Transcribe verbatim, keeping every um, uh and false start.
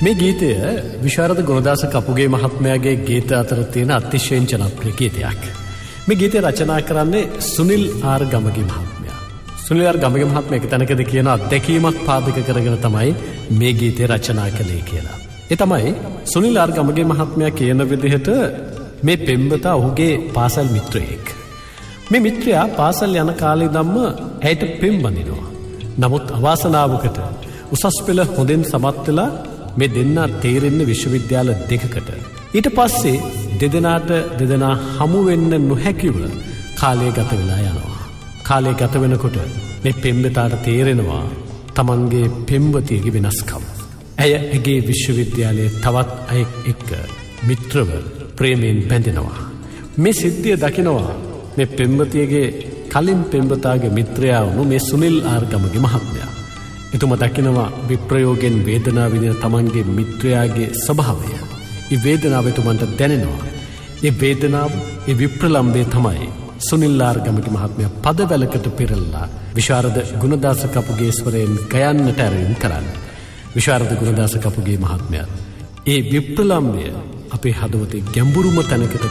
මේ ගීතය විශාරද ගුණදාස කපුගේ මහත්මයාගේ ගීත අතර තියෙන අතිශයින් ජනප්‍රිය ගීතයක්. මේ ගීතය රචනා කරන්නේ සුනිල් ආර් ගමගේ මහත්මයා. සුනිල් ආර් ගමගේ මහත්මයා එක තැනකදී කියන අත්දැකීමක් පාදක කරගෙන තමයි මේ ගීතය රචනා කළේ කියලා. ඒ තමයි සුනිල් ආර් ගමගේ මහත්මයා කියන විදිහට මේ පෙම්වතා ඔහුගේ පාසල් මිත්‍රයෙක්. මේ මිත්‍රයා පාසල් යන කාලේ ඉඳන්ම ඇයට පෙම් බඳිනවා. නමුත් අවාසනාවකට උසස් පෙළ හොඳින් සමත් වෙලා මේ දෙන්නා තේරෙන්නේ විශ්වවිද්‍යාල දෙකකට. ඊට පස්සේ දෙදෙනාට දෙදෙනා හමු වෙන්න නොහැකිව කාලය ගත වෙලා යනවා. කාලය ගත වෙනකොට මේ පෙම්වතාට තේරෙනවා තමන්ගේ පෙම්වතියගේ වෙනස්කම්. ඇය ඇගේ විශ්වවිද්‍යාලයේ තවත් අයෙක් එක්ක මිත්‍රව ප්‍රේමයෙන් බැඳෙනවා. මේ සිද්ධිය දකිනවා මේ පෙම්වතියගේ කලින් පෙම්වතාගේ මිත්‍රයා වුණු මේ සුනිල් ආර් ගමගේ මහත්මයා. එතුමා දකිනවා විප්‍රයෝගයෙන් වේදනාව විඳින තමන්ගේ මිත්‍රයාගේ ස්වභාවය. ඒ වේදනාව එතුමන්ට දැනෙනවා. ඒ වේදනාව, ඒ විප්‍රලම්භය තමයි සුනිල් ආර් ගමගේ මහත්මයා පදවැලකට පෙරළලා විශාරද ගුණදාස කපුගේ ස්වරයෙන් ගයන්නට ආරම්භ කරන්නේ. විශාරද ගුණදාස කපුගේ මහත්මයා ඒ විප්‍රලම්භය අපේ හදවතේ ගැඹුරුම තැනකට